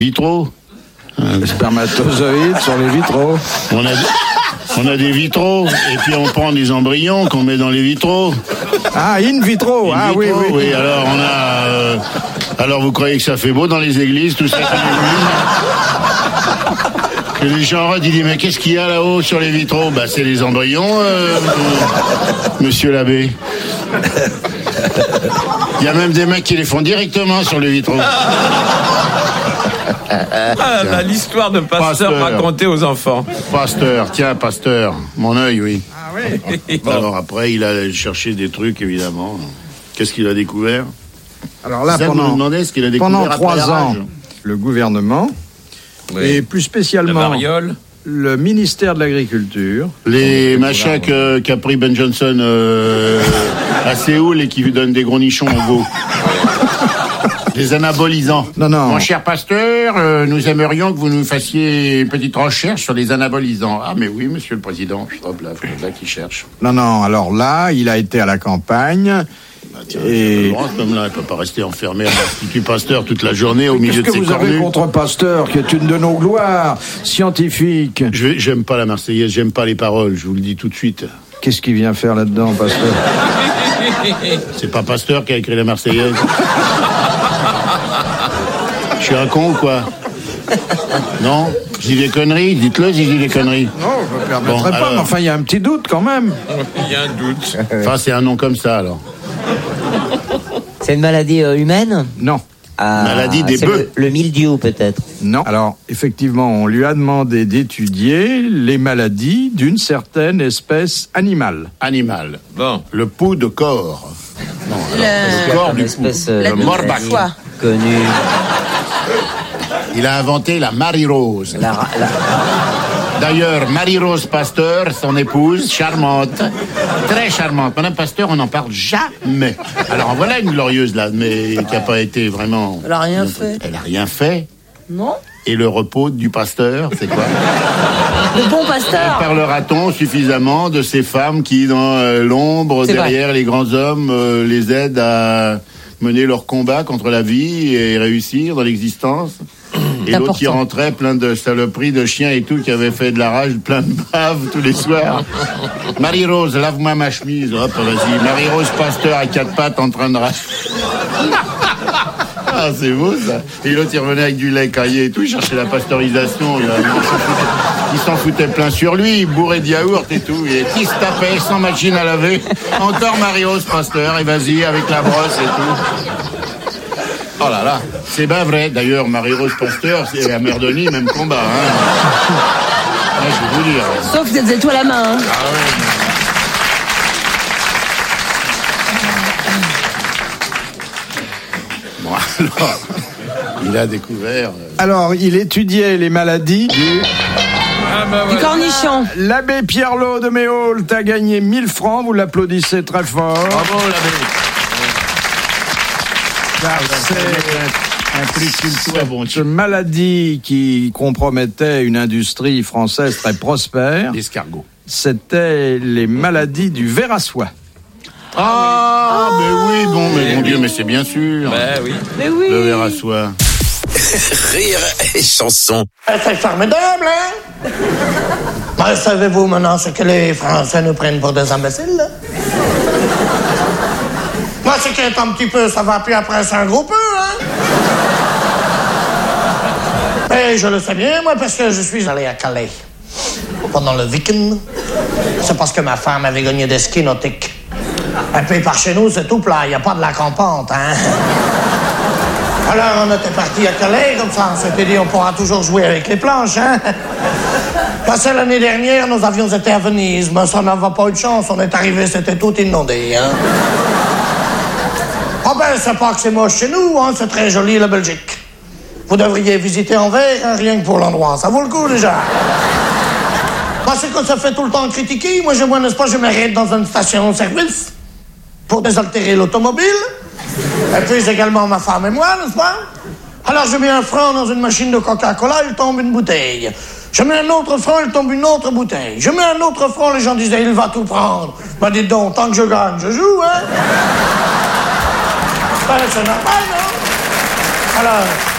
Vitraux. Les spermatozoïdes sur les vitraux. On a des vitraux, et puis on prend des embryons qu'on met dans les vitraux. Ah, in vitro. Oui. Alors on a... alors vous croyez que ça fait beau dans les églises, tout ça? Que les gens ils disent, mais qu'est-ce qu'il y a là-haut sur les vitraux? Bah c'est les embryons, monsieur l'abbé. Il y a même des mecs qui les font directement sur les vitraux. L'histoire de Pasteur racontée aux enfants. Pasteur, mon œil, oui. Ah oui. Bon. Alors après, il a cherché des trucs, évidemment. Qu'est-ce qu'il a découvert? Alors là, vous nous demandez ce qu'il a découvert pendant après 3 la ans, rage. le gouvernement, et plus spécialement le ministère de l'Agriculture. Les machins qu'a pris Ben Johnson à Séoul et qui lui donnent des gros nichons en veau. Des anabolisants. Non. Mon cher Pasteur, nous aimerions que vous nous fassiez une petite recherche sur les anabolisants. Ah, mais oui, monsieur le président. Hop là, faut là qu'il cherche. Non, alors là, il a été à la campagne. Et comme là, il peut pas rester enfermé à l'Institut Pasteur toute la journée au milieu de ses cornues. Qu'est-ce que vous avez contre Pasteur, qui est une de nos gloires scientifiques? J'aime pas la Marseillaise, j'aime pas les paroles, je vous le dis tout de suite. Qu'est-ce qu'il vient faire là-dedans, Pasteur? C'est pas Pasteur qui a écrit la Marseillaise. Je suis un con ou quoi? Non? Je dis des conneries? Dites-le si je dis des conneries. Non, je ne me permettrai pas, mais enfin, il y a un petit doute quand même. Il y a un doute. Enfin, c'est un nom comme ça, alors. C'est une maladie humaine? Non. Maladie des bœufs. Le mildiou, peut-être? Non. Alors, effectivement, on lui a demandé d'étudier les maladies d'une certaine espèce animale. Animal. Bon. Le pou de corps. Non, Le corps du pou. Le morbac. Connu. Il a inventé la Marie-Rose. D'ailleurs, Marie-Rose Pasteur, son épouse, charmante, très charmante. Madame Pasteur, on n'en parle jamais. Alors en voilà une glorieuse là, mais qui n'a pas été vraiment... Elle a rien fait. Elle a rien fait. Non. Et le repos du pasteur, c'est quoi? Le bon pasteur. Parlera-t-on suffisamment de ces femmes qui, dans l'ombre, derrière les grands hommes, les aident à mener leur combat contre la vie et réussir dans l'existence? Et l'autre qui rentrait plein de saloperies, de chiens et tout, qui avait fait de la rage, plein de baves tous les soirs. Marie-Rose, lave-moi ma chemise. Hop, vas-y. Marie-Rose Pasteur à 4 pattes en train de rage. Ah, c'est beau, ça. Et l'autre, il revenait avec du lait caillé et tout, il cherchait la pasteurisation. Il s'en foutait plein sur lui, bourré de yaourt et tout. Et qui se tapait sans machine à laver. Encore Marie-Rose Pasteur, et vas-y, avec la brosse et tout. Oh là là, c'est bien vrai. D'ailleurs, Marie-Rose Pasteur, c'est à Merdoni, même combat. Hein. Ouais, je vais vous dire. Sauf des étoiles à la main. Hein. Ah ouais. Bon, alors, il a découvert... Alors, il étudiait les maladies du cornichon. L'abbé Pierrelot de Méault a gagné 1000 francs, vous l'applaudissez très fort. Bravo, l'abbé. C'est une maladie qui compromettait une industrie française très prospère. L'escargot. C'était les maladies du ver à soie. Mais oui, bon, mais mon Dieu, mais c'est bien sûr. Oui. Mais oui. Le ver à soie. Rire et chanson. C'est formidable, hein? Savez-vous maintenant ce que les Français nous prennent pour des imbéciles, là? Moi, ce qui est un petit peu, ça va, puis après, c'est un gros peu, hein? Et je le sais bien, moi, parce que je suis allé à Calais pendant le week-end. C'est parce que ma femme avait gagné des skis nautiques. Et puis, par chez nous, c'est tout plat, il n'y a pas de lac en pente, hein? Alors, on était partis à Calais, comme ça, on s'était dit, on pourra toujours jouer avec les planches, hein? Parce que l'année dernière, nos avions étaient à Venise, mais ça n'avait pas eu de chance, on est arrivé, c'était tout inondé, hein? Ah ben, c'est pas que c'est moche chez nous, hein, c'est très joli, la Belgique. Vous devriez visiter Anvers, hein, rien que pour l'endroit, ça vaut le coup, déjà. Parce que ça fait tout le temps critiquer, moi, n'est-ce pas, je m'arrête dans une station-service pour désaltérer l'automobile. Et puis également ma femme et moi, n'est-ce pas? Alors je mets un franc dans une machine de Coca-Cola, il tombe une bouteille. Je mets un autre franc, il tombe une autre bouteille. Je mets un autre franc, les gens disaient, il va tout prendre. Ben dites donc, tant que je gagne, je joue, hein? Ben, c'est normal, non? Alors...